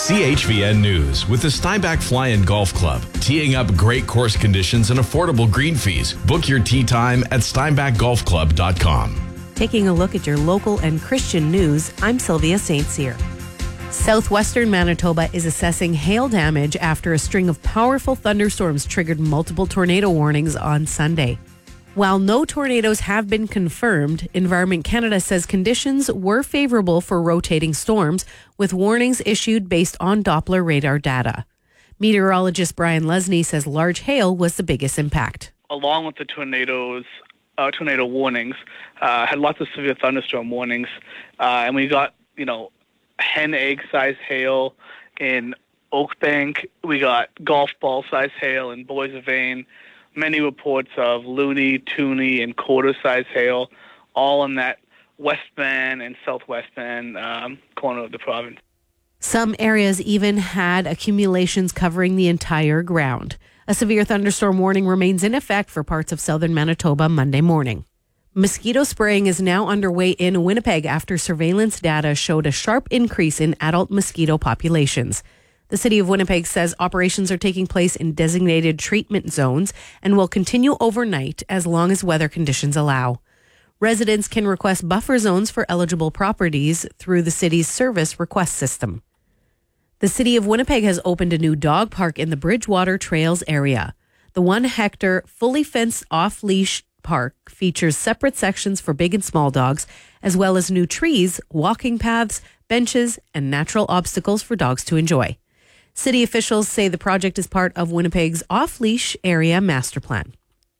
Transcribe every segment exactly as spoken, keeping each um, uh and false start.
C H V N News with the Steinbach Fly-In Golf Club. Teeing up great course conditions and affordable green fees. Book your tee time at steinbach golf club dot com. Taking a look at your local and Christian news, I'm Sylvia Saint Cyr. Southwestern Manitoba is assessing hail damage after a string of powerful thunderstorms triggered multiple tornado warnings on Sunday. While no tornadoes have been confirmed, Environment Canada says conditions were favorable for rotating storms, with warnings issued based on Doppler radar data. Meteorologist Brian Lesney says large hail was the biggest impact. Along with the tornadoes, uh, tornado warnings, uh, had lots of severe thunderstorm warnings, uh, and we got, you know, hen egg size hail in Oakbank. We got golf ball size hail in Boissevain. Many reports of loony, toony, and quarter-size hail, all in that west band and southwest band um, corner of the province. Some areas even had accumulations covering the entire ground. A severe thunderstorm warning remains in effect for parts of southern Manitoba Monday morning. Mosquito spraying is now underway in Winnipeg after surveillance data showed a sharp increase in adult mosquito populations. The City of Winnipeg says operations are taking place in designated treatment zones and will continue overnight as long as weather conditions allow. Residents can request buffer zones for eligible properties through the city's service request system. The City of Winnipeg has opened a new dog park in the Bridgewater Trails area. The one hectare, fully fenced off-leash park features separate sections for big and small dogs, as well as new trees, walking paths, benches, and natural obstacles for dogs to enjoy. City officials say the project is part of Winnipeg's off-leash area master plan.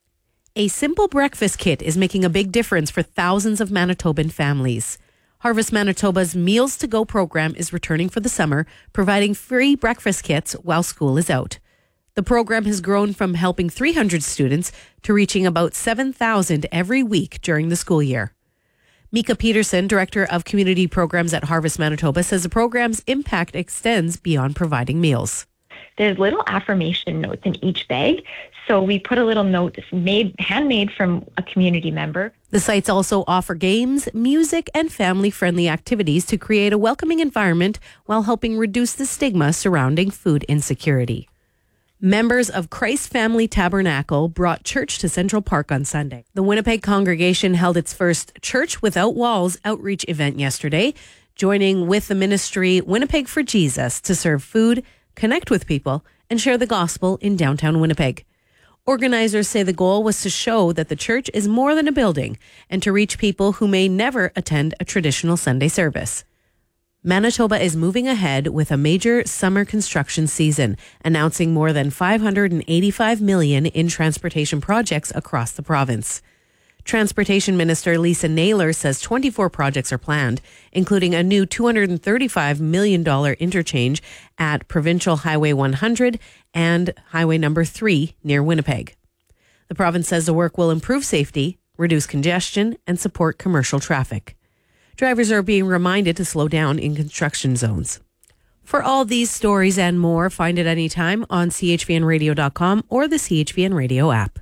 A simple breakfast kit is making a big difference for thousands of Manitoban families. Harvest Manitoba's Meals to Go program is returning for the summer, providing free breakfast kits while school is out. The program has grown from helping three hundred students to reaching about seven thousand every week during the school year. Mika Peterson, Director of Community Programs at Harvest Manitoba, says the program's impact extends beyond providing meals. There's little affirmation notes in each bag, so we put a little note made, handmade from a community member. The sites also offer games, music, and family-friendly activities to create a welcoming environment while helping reduce the stigma surrounding food insecurity. Members of Christ Family Tabernacle brought church to Central Park on Sunday. The Winnipeg congregation held its first Church Without Walls outreach event yesterday, joining with the ministry Winnipeg for Jesus to serve food, connect with people, and share the gospel in downtown Winnipeg. Organizers say the goal was to show that the church is more than a building and to reach people who may never attend a traditional Sunday service. Manitoba is moving ahead with a major summer construction season, announcing more than five hundred eighty-five million dollars in transportation projects across the province. Transportation Minister Lisa Naylor says twenty-four projects are planned, including a new two hundred thirty-five million dollars interchange at Provincial Highway one hundred and Highway number three near Winnipeg. The province says the work will improve safety, reduce congestion, and support commercial traffic. Drivers are being reminded to slow down in construction zones. For all these stories and more, find it anytime on c h v n radio dot com or the C H V N Radio app.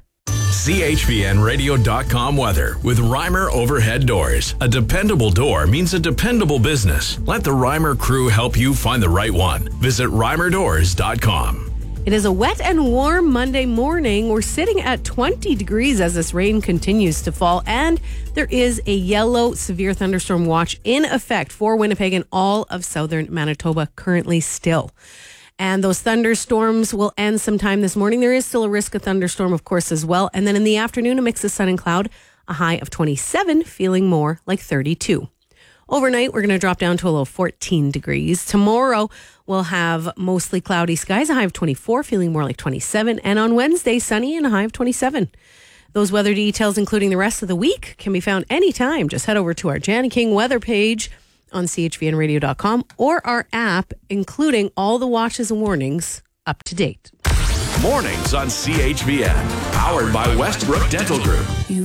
C H V N radio dot com weather with Reimer Overhead Doors. A dependable door means a dependable business. Let the Reimer crew help you find the right one. Visit reimer doors dot com. It is a wet and warm Monday morning. We're sitting at twenty degrees as this rain continues to fall, and there is a yellow severe thunderstorm watch in effect for Winnipeg and all of southern Manitoba currently still. And those thunderstorms will end sometime this morning. There is still a risk of thunderstorm, of course, as well. And then in the afternoon, a mix of sun and cloud, a high of twenty-seven, feeling more like thirty-two. Overnight, we're going to drop down to a low fourteen degrees. Tomorrow, we'll have mostly cloudy skies, a high of twenty-four, feeling more like twenty-seven. And on Wednesday, sunny and a high of twenty-seven. Those weather details, including the rest of the week, can be found anytime. Just head over to our Jan King weather page on c h v n radio dot com or our app, including all the watches and warnings up to date. Mornings on C H V N, powered by Westbrook Dental Group.